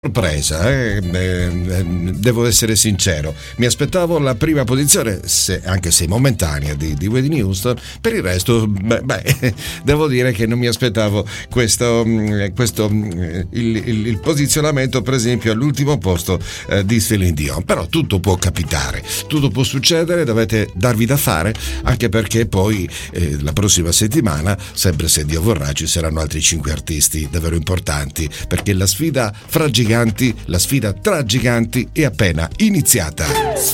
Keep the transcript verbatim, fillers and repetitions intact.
Sorpresa, eh? Eh, devo essere sincero, mi aspettavo la prima posizione, se, anche se momentanea, di, di Whitney Houston. Per il resto, beh, beh, devo dire che non mi aspettavo questo, questo il, il, il posizionamento, per esempio, all'ultimo posto eh, di Celine Dion. Però tutto può capitare, tutto può succedere, dovete darvi da fare, anche perché poi eh, la prossima settimana, sempre se Dio vorrà, ci saranno altri cinque artisti davvero importanti, perché la sfida fra giganti, la sfida tra giganti è appena iniziata.